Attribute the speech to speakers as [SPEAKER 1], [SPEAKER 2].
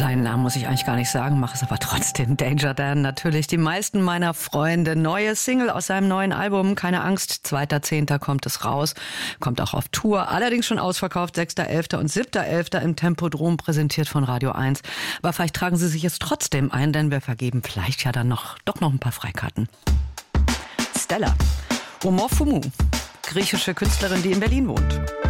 [SPEAKER 1] Seinen Namen muss ich eigentlich gar nicht sagen, mache es aber trotzdem. Danger Dan, natürlich die meisten meiner Freunde. Neue Single aus seinem neuen Album, keine Angst, 2.10. kommt es raus. Kommt auch auf Tour, allerdings schon ausverkauft, 6.11. und 7.11. im Tempodrom, präsentiert von Radio 1. Aber vielleicht tragen Sie sich jetzt trotzdem ein, denn wir vergeben vielleicht ja dann doch noch ein paar Freikarten. Stella, Omofumu, griechische Künstlerin, die in Berlin wohnt.